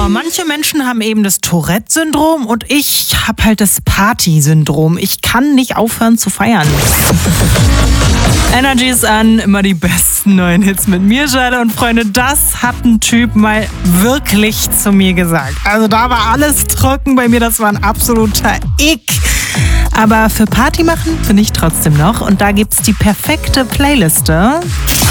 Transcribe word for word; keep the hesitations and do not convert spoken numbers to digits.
Ja, manche Menschen haben eben das Tourette-Syndrom und ich habe halt das Party-Syndrom. Ich kann nicht aufhören zu feiern. Energy ist an, immer die besten neuen Hits mit mir, Jade. Und Freunde, das hat ein Typ mal wirklich zu mir gesagt. Also da war alles trocken bei mir, das war ein absoluter Ick. Aber für Party machen bin ich trotzdem noch und da gibt's die perfekte Playliste.